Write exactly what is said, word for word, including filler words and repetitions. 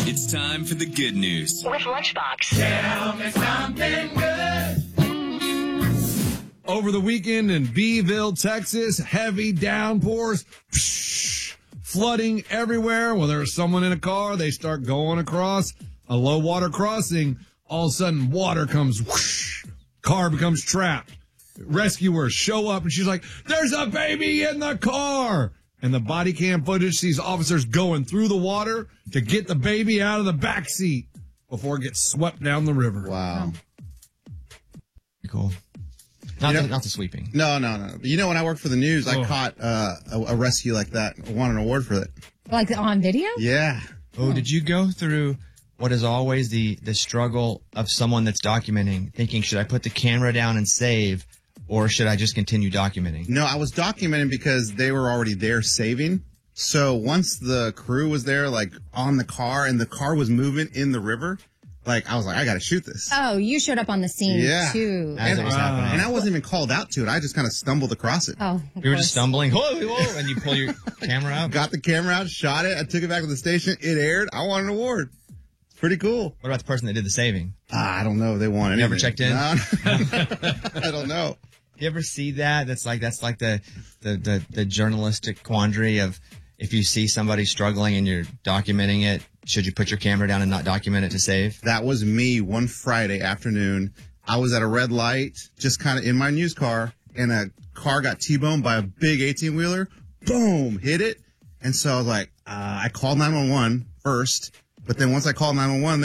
It's time for the good news. With Lunchbox. Tell me something good. Over the weekend in Beeville, Texas, heavy downpours, psh, flooding everywhere. Well, there was someone in a car. They start going across a low water crossing. All of a sudden, water comes, whoosh, car becomes trapped. Rescuers show up, and she's like, there's a baby in the car. And the body cam footage sees officers going through the water to get the baby out of the back seat before it gets swept down the river. Wow. Cool. Not, You know- the, not the sweeping. No, no, no. You know, when I worked for the news, I Oh. caught uh, a, a rescue like that. I won an award for it. Like on video? Yeah. Oh, did you go through what is always the, the struggle of someone that's documenting, thinking, should I put the camera down and save, or should I just continue documenting? No, I was documenting because they were already there saving. So once the crew was there, like on the car, and the car was moving in the river, like I was like, I got to shoot this. Oh, you showed up on the scene Yeah. too. As it was Uh, happening. And I wasn't even called out to it. I just kind of stumbled across it. Oh, of We were course. just stumbling, whoa, whoa, and you pull your camera out. Got the camera out, shot it. I took it back to the station. It aired. I won an award. It's pretty cool. What about the person that did the saving? Ah, I don't know if they won anything. Never checked in? No. I don't know. You ever see that? That's like that's like the, the, the, the journalistic quandary of if you see somebody struggling and you're documenting it, should you put your camera down and not document it to save? That was me one Friday afternoon. I was at a red light, just kind of in my news car, and a car got T-boned by a big eighteen-wheeler. Boom! Hit it. And so I was like, uh, I called nine one one first, but then once I called nine one one,